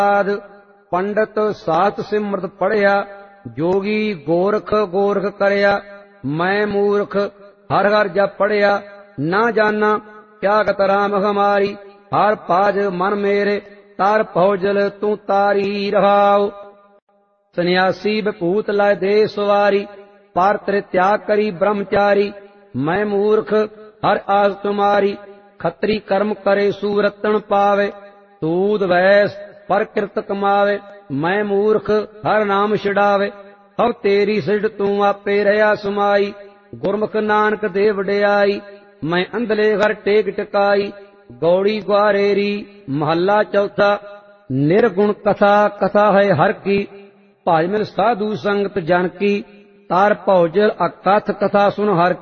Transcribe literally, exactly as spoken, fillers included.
ਪੰਡਤ ਸਾਤ ਸਿਮਰਤ ਪੜਿਆ, ਜੋਗੀ ਗੋਰਖ ਗੋਰਖ ਕਰਿਆ। ਮੈਂ ਮੂਰਖ ਹਰ ਹਰ ਜਪ ਪੜਿਆ, ਨਾ ਜਾਨਾ ਕਿਆ ਗਤ ਰਾਮ ਹਮਾਰੀ। ਹਰ ਪਾਜ ਮਨ ਮੇਰੇ ਤਾਰ ਭੌਜਲ ਤੂੰ ਤਾਰੀ ਰਹਾਉ। ਸੰਨਿਆਸੀ ਵਿਭੂਤ ਲੈ ਦੇ ਸਵਾਰੀ, ਪਰ ਤ੍ਰਿ ਤਿਆਗ ਕਰੀ ਬ੍ਰਹਮਚਾਰੀ। ਮੈਂ ਮੂਰਖ ਹਰ ਆਸ ਤੁਮਾਰੀ, ਖੱਤਰੀ ਕਰਮ ਕਰੇ ਸੂਰਤਨ ਪਾਵੇ। ਸੂਦ ਵੈਸ ਪਰ ਕਿਰਤ ਕਮਾਵੇ, ਮੈਂ ਮੂਰਖ ਹਰ ਨਾਮ ਛਡਾਵੇ। ਹਉ ਤੇਰੀ ਸਿਰਡ ਤੂੰ ਆਪੇ ਰਹਾ ਸਮਾਈ, ਗੁਰਮੁਖ ਨਾਨਕ ਦੇ ਵਡਿਆਈ। ਮੈਂ ਅੰਧਲੇ ਘਰ ਟੇਕ ਟਿਕਾਈ, ਗੌੜੀ ਗੁਆਰੇਰੀ ਮਹੱਲਾ ਚੌਥਾ। ਨਿਰਗੁਣ ਕਥਾ ਕਥਾ ਹੈ ਹਰ ਕੀ, ਭਾਜ ਮਿਲ ਸਾਧੂ ਸੰਗਤ ਜਨ ਕੀ। ਤਾਰ ਭੌਜਲ ਅਕਥ ਕਥਾ ਸੁਣ ਹਰ